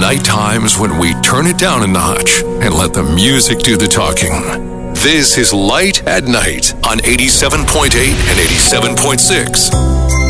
night times when we turn it down a notch and let the music do the talking. This is Light at Night on 87.8 and 87.6.